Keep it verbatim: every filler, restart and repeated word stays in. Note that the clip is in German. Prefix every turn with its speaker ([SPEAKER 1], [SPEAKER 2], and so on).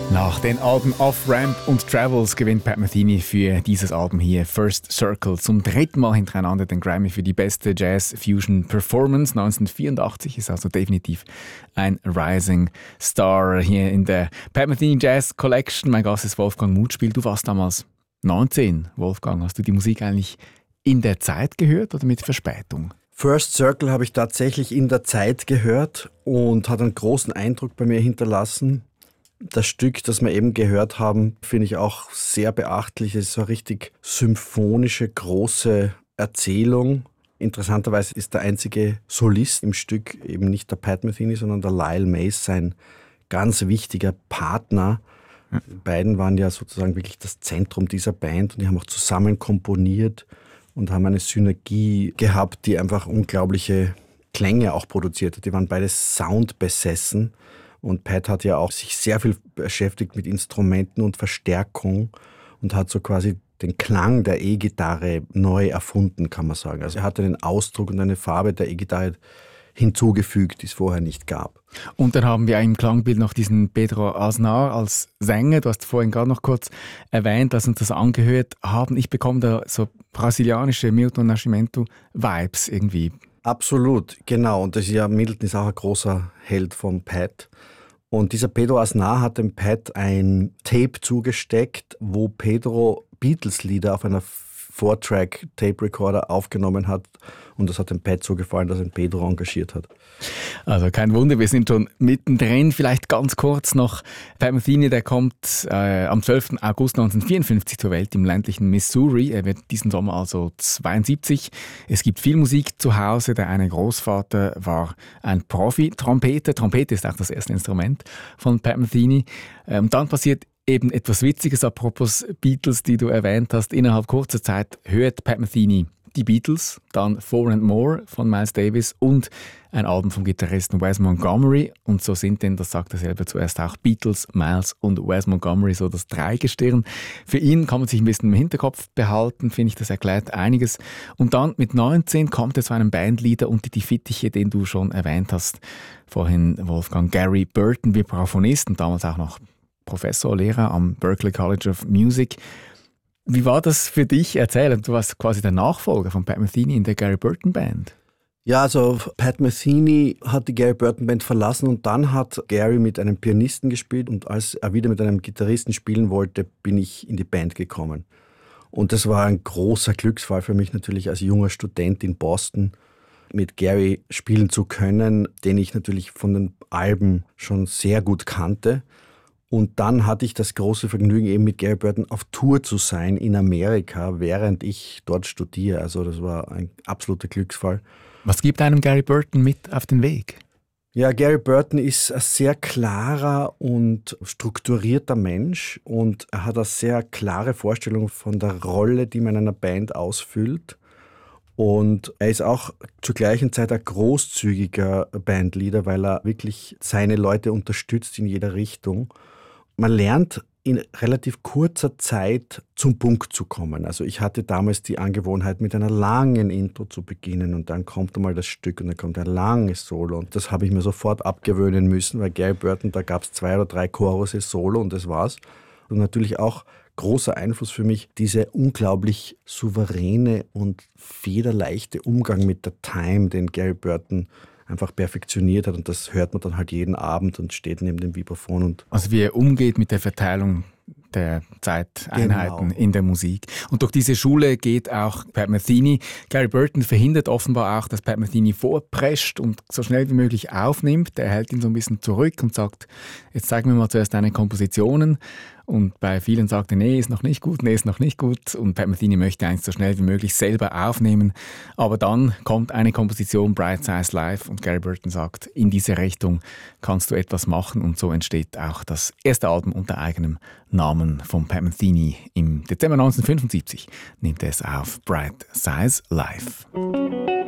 [SPEAKER 1] Nach den Alben Off-Ramp und Travels gewinnt Pat Metheny für dieses Album hier First Circle zum dritten Mal hintereinander den Grammy für die beste Jazz-Fusion-Performance. neunzehnhundertvierundachtzig ist also definitiv ein Rising Star hier in der Pat Metheny Jazz Collection. Mein Gast ist Wolfgang Mutspiel. Du warst damals neunzehn, Wolfgang. Hast du die Musik eigentlich in der Zeit gehört oder mit Verspätung?
[SPEAKER 2] First Circle habe ich tatsächlich in der Zeit gehört und hat einen großen Eindruck bei mir hinterlassen. Das Stück, das wir eben gehört haben, finde ich auch sehr beachtlich. Es ist so eine richtig symphonische, große Erzählung. Interessanterweise ist der einzige Solist im Stück eben nicht der Pat Metheny, sondern der Lyle Mays, sein ganz wichtiger Partner. Ja. Die beiden waren ja sozusagen wirklich das Zentrum dieser Band und die haben auch zusammen komponiert und haben eine Synergie gehabt, die einfach unglaubliche Klänge auch produziert hat. Die waren beide soundbesessen. Und Pat hat ja auch sich sehr viel beschäftigt mit Instrumenten und Verstärkung und hat so quasi den Klang der E-Gitarre neu erfunden, kann man sagen. Also er hat einen Ausdruck und eine Farbe der E-Gitarre hinzugefügt, die es vorher nicht gab.
[SPEAKER 1] Und dann haben wir im Klangbild noch diesen Pedro Aznar als Sänger. Du hast vorhin gerade noch kurz erwähnt, dass uns das angehört haben. Ich bekomme da so brasilianische Milton Nascimento-Vibes irgendwie.
[SPEAKER 2] Absolut, genau. Und das ist ja, Milton ist auch ein großer Held von Pat. Und dieser Pedro Aznar hat dem Pat ein Tape zugesteckt, wo Pedro Beatles-Lieder auf einer Four-Track-Tape-Recorder aufgenommen hat. Und das hat dem Pat so gefallen, dass er den Pedro engagiert hat.
[SPEAKER 1] Also kein Wunder, wir sind schon mittendrin. Vielleicht ganz kurz noch. Pat Metheny, der kommt äh, am zwölften August neunzehnhundertvierundfünfzig zur Welt im ländlichen Missouri. Er wird diesen Sommer also zweiundsiebzig. Es gibt viel Musik zu Hause. Der eine Großvater war ein Profi-Trompeter. Trompete ist auch das erste Instrument von Pat Metheny. Ähm, dann passiert eben etwas Witziges, apropos Beatles, die du erwähnt hast. Innerhalb kurzer Zeit hört Pat Metheny die Beatles, dann Four and More von Miles Davis und ein Album vom Gitarristen Wes Montgomery. Und so sind denn, das sagt er selber zuerst auch, Beatles, Miles und Wes Montgomery so das Dreigestirn. Für ihn kann man sich ein bisschen im Hinterkopf behalten, finde ich, das erklärt einiges. Und dann mit neunzehn kommt er zu einem Bandleader unter die Fittiche, den du schon erwähnt hast. Vorhin Wolfgang Gary Burton, Vibraphonist und damals auch noch Professor, Lehrer am Berklee College of Music. Wie war das für dich? Erzähl, du warst quasi der Nachfolger von Pat Metheny in der Gary Burton Band.
[SPEAKER 2] Ja, also Pat Metheny hat die Gary Burton Band verlassen und dann hat Gary mit einem Pianisten gespielt und als er wieder mit einem Gitarristen spielen wollte, bin ich in die Band gekommen. Und das war ein großer Glücksfall für mich natürlich als junger Student in Boston, mit Gary spielen zu können, den ich natürlich von den Alben schon sehr gut kannte. Und dann hatte ich das große Vergnügen, eben mit Gary Burton auf Tour zu sein in Amerika, während ich dort studiere. Also das war ein absoluter Glücksfall.
[SPEAKER 1] Was gibt einem Gary Burton mit auf den Weg?
[SPEAKER 2] Ja, Gary Burton ist ein sehr klarer und strukturierter Mensch und er hat eine sehr klare Vorstellung von der Rolle, die man in einer Band ausfüllt. Und er ist auch zur gleichen Zeit ein großzügiger Bandleader, weil er wirklich seine Leute unterstützt in jeder Richtung. Man lernt in relativ kurzer Zeit zum Punkt zu kommen. Also ich hatte damals die Angewohnheit, mit einer langen Intro zu beginnen und dann kommt einmal das Stück und dann kommt ein langes Solo. Und das habe ich mir sofort abgewöhnen müssen, weil Gary Burton, da gab es zwei oder drei Chorusse Solo und das war's. Und natürlich auch großer Einfluss für mich, dieser unglaublich souveräne und federleichte Umgang mit der Time, den Gary Burton einfach perfektioniert hat und das hört man dann halt jeden Abend und steht neben dem Vibraphon. Und
[SPEAKER 1] also wie er umgeht mit der Verteilung der Zeiteinheiten
[SPEAKER 2] genau.
[SPEAKER 1] in der Musik. Und durch diese Schule geht auch Pat Metheny. Gary Burton verhindert offenbar auch, dass Pat Metheny vorprescht und so schnell wie möglich aufnimmt. Er hält ihn so ein bisschen zurück und sagt, jetzt zeig mir mal zuerst deine Kompositionen. Und bei vielen sagt er, nee, ist noch nicht gut, nee, ist noch nicht gut. Und Pat Metheny möchte eigentlich so schnell wie möglich selber aufnehmen. Aber dann kommt eine Komposition, Bright Size Live, und Gary Burton sagt, in diese Richtung kannst du etwas machen. Und so entsteht auch das erste Album unter eigenem Namen von Pat Metheny. Im Dezember neunzehnhundertfünfundsiebzig nimmt er es auf, Bright Size Live.